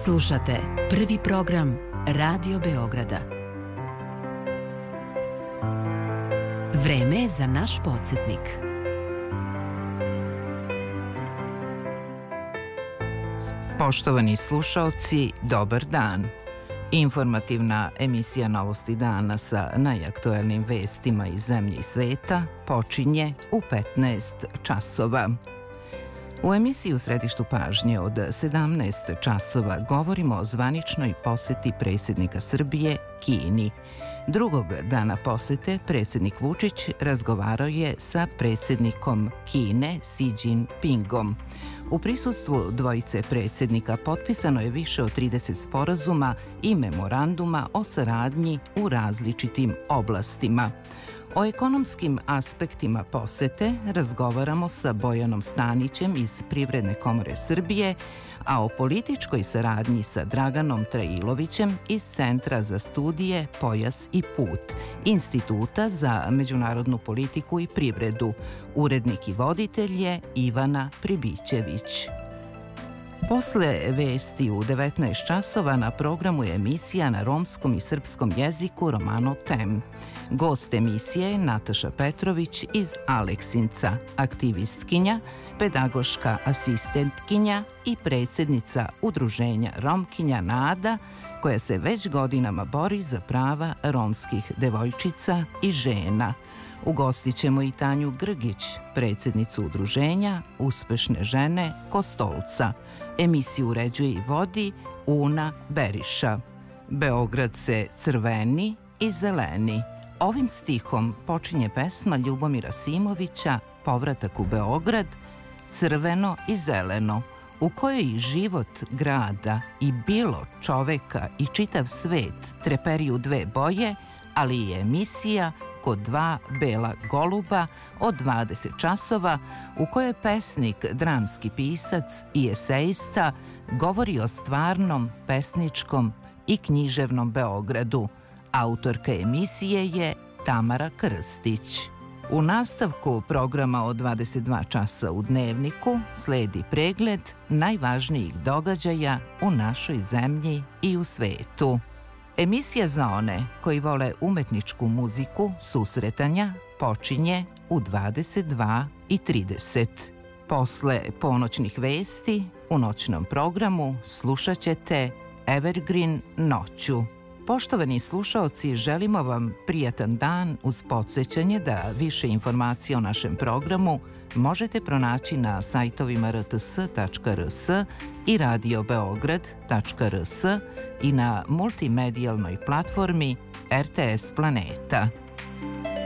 Slušate prvi program Radio Beograda. Vreme je za naš podsjetnik. Poštovani slušaoci, dobar dan. Informativna emisija Novosti dana sa najaktuelnijim vestima iz zemlje i sveta počinje u 15 časova. U emisiji U središtu pažnje od 17 časova govorimo o zvaničnoj poseti predsjednika Srbije Kini. Drugog dana posete predsjednik Vučić razgovarao je sa predsjednikom Kine Xi Jinpingom. U prisustvu dvojice predsjednika potpisano je više od 30 sporazuma i memoranduma o saradnji u različitim oblastima. O ekonomskim aspektima posete razgovaramo sa Bojanom Stanićem iz Privredne komore Srbije, a o političkoj saradnji sa Draganom Trailovićem iz Centra za studije Pojas i put, Instituta za međunarodnu politiku i privredu. Urednik i voditelj je Ivana Pribićević. Posle vesti u 19 časova na programu je emisija na romskom i srpskom jeziku Romano Tem. Gost emisije je Nataša Petrović iz Aleksinca, aktivistkinja, pedagoška asistentkinja i predsjednica Udruženja Romkinja Nada, koja se već godinama bori za prava romskih devojčica i žena. Ugostit ćemo i Tanju Grgić, predsjednicu udruženja Uspešne žene Kostolca. Emisiju uređuje i vodi Una Beriša. Beograd se crveni i zeleni. Ovim stihom počinje pesma Ljubomira Simovića Povratak u Beograd, crveno i zeleno, u kojoj i život grada i bilo čoveka i čitav svet treperi u dve boje, ali i emisija Kod dva bela goluba od 20 časova u kojoj pesnik, dramski pisac i esejista govori o stvarnom, pesničkom i književnom Beogradu. Autorka emisije je Tamara Krstić. U nastavku programa od 22 časa u Dnevniku sledi pregled najvažnijih događaja u našoj zemlji i u svetu. Emisija za one koji vole umetničku muziku susretanja počinje u 22:30. Posle ponoćnih vesti u noćnom programu slušat ćete Evergreen noću. Poštovani slušaoci, želimo vam prijatan dan uz podsjećanje da više informacija o našem programu možete pronaći na sajtovima rts.rs i radiobeograd.rs i na multimedijalnoj platformi RTS Planeta.